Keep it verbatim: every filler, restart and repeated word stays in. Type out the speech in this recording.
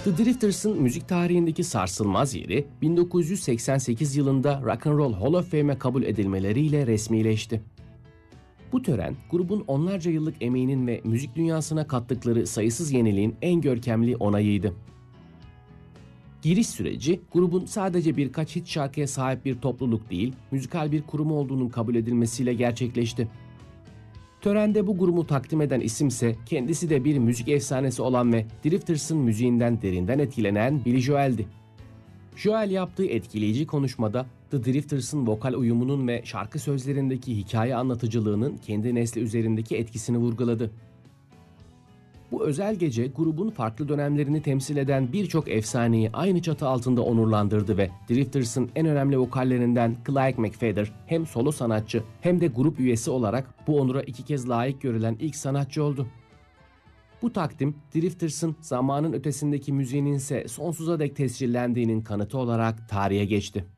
The Drifters'ın müzik tarihindeki sarsılmaz yeri bin dokuz yüz seksen sekiz yılında Rock and Roll Hall of Fame'e kabul edilmeleriyle resmileşti. Bu tören, grubun onlarca yıllık emeğinin ve müzik dünyasına kattıkları sayısız yeniliğin en görkemli onayıydı. Giriş süreci, grubun sadece birkaç hit şarkıya sahip bir topluluk değil, müzikal bir kurum olduğunun kabul edilmesiyle gerçekleşti. Törende bu grubu takdim eden isimse kendisi de bir müzik efsanesi olan ve Drifters'ın müziğinden derinden etkilenen Billy Joel'di. Joel yaptığı etkileyici konuşmada The Drifters'ın vokal uyumunun ve şarkı sözlerindeki hikaye anlatıcılığının kendi nesli üzerindeki etkisini vurguladı. Bu özel gece grubun farklı dönemlerini temsil eden birçok efsaneyi aynı çatı altında onurlandırdı ve Drifters'ın en önemli vokallerinden Craig McFadden hem solo sanatçı hem de grup üyesi olarak bu onura iki kez layık görülen ilk sanatçı oldu. Bu takdim, Drifters'ın zamanın ötesindeki müziğinin ise sonsuza dek tescillendiğinin kanıtı olarak tarihe geçti.